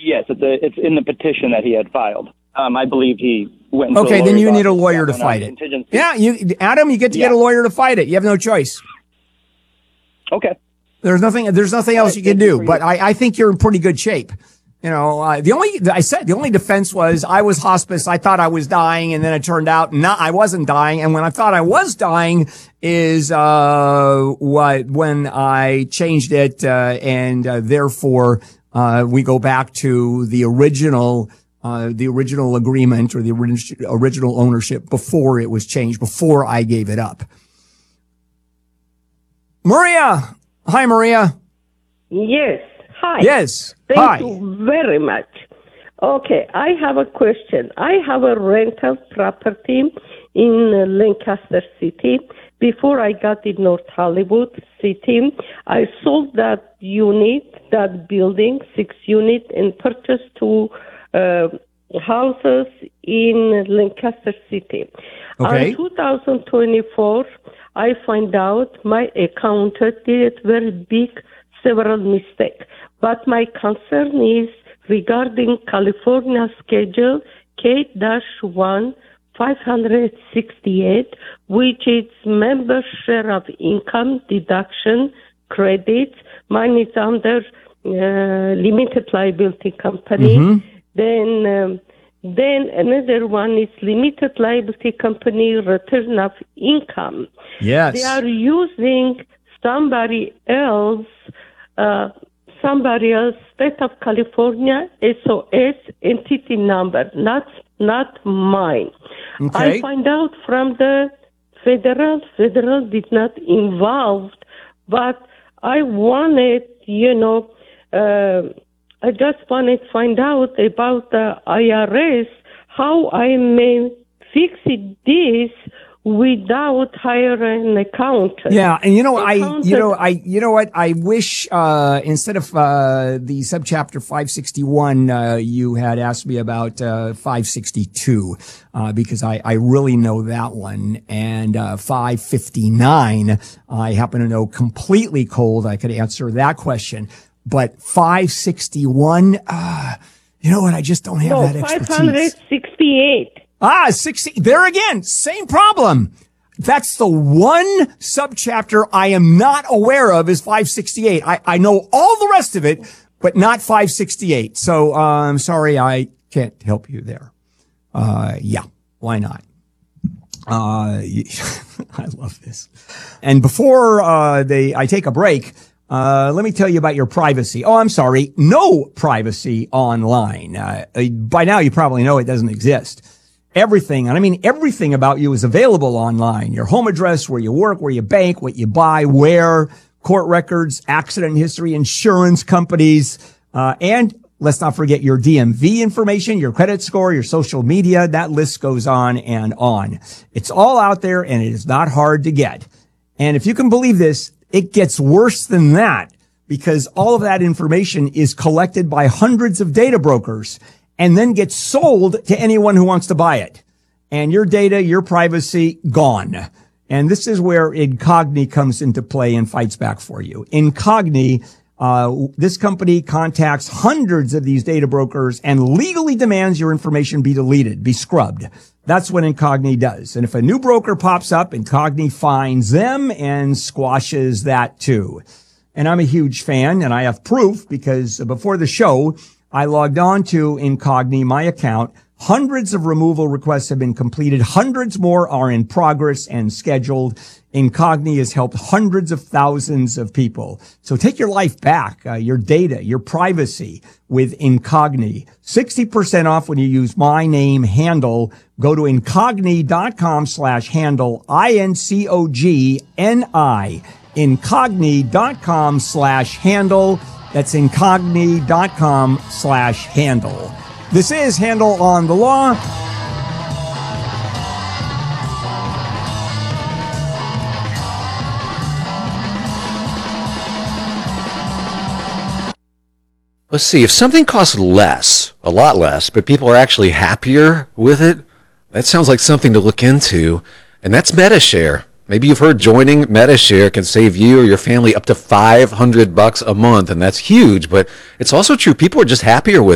Yes, it's in the petition that he had filed. I believe he went. Okay, then you need a lawyer to fight it. Yeah, Adam, you get to get a lawyer to fight it. You have no choice. Okay. There's nothing else you can do. But I think you're in pretty good shape. You know, the only defense was I was hospice. I thought I was dying, and then it turned out I wasn't dying. And when I thought I was dying is when I changed it, and therefore we go back to the original agreement or the original ownership before it was changed, before I gave it up. Maria, hi, Maria. Yes. Hi. Yes. Thank you very much. Okay, I have a question. I have a rental property in Lancaster City. Before I got in North Hollywood City, I sold that unit, that building, 6 units, and purchased 2 houses in Lancaster City. Okay. In 2024, I find out my accountant did very big, several mistakes. But my concern is regarding California Schedule K-1 568, which is member share of income deduction credits. Mine is under limited liability company. Mm-hmm. Then another one is limited liability company return of income. Yes. They are using somebody else, state of California SOS entity number, not mine. Okay. I find out from the federal did not involved, but I wanted, I just wanted to find out about the IRS, how I may fix this without hiring an accountant. Yeah, and I wish instead of the subchapter 561, you had asked me about 562 because I really know that one, and 559 I happen to know completely cold. I could answer that question, but 561, you know what? I just don't have that expertise. 568. 60. There again, same problem. That's the one subchapter I am not aware of is 568. I know all the rest of it, but not 568. So, I'm sorry, I can't help you there. Yeah, why not? I love this. And before, I take a break, let me tell you about your privacy. Oh, I'm sorry. No privacy online. By now you probably know it doesn't exist. Everything, and I mean everything about you is available online. Your home address, where you work, where you bank, what you buy, where, court records, accident history, insurance companies, and let's not forget your DMV information, your credit score, your social media. That list goes on and on. It's all out there, and it is not hard to get. And if you can believe this, it gets worse than that, because all of that information is collected by hundreds of data brokers and then gets sold to anyone who wants to buy it. And your data, your privacy, gone. And this is where Incogni comes into play and fights back for you. Incogni, this company contacts hundreds of these data brokers and legally demands your information be deleted, be scrubbed. That's what Incogni does. And if a new broker pops up, Incogni finds them and squashes that too. And I'm a huge fan, and I have proof, because before the show, I logged on to Incogni, my account. Hundreds of removal requests have been completed. Hundreds more are in progress and scheduled. Incogni has helped hundreds of thousands of people. So take your life back, your data, your privacy with Incogni. 60% off when you use my name, Handel. Go to incogni.com/handle, INCOGNI, incogni.com/handle. That's incogni.com/handle. This is Handel on the Law. Let's see, if something costs less, a lot less, but people are actually happier with it, that sounds like something to look into, and that's Metashare. Maybe you've heard joining Metashare can save you or your family up to $500 a month, and that's huge, but it's also true people are just happier with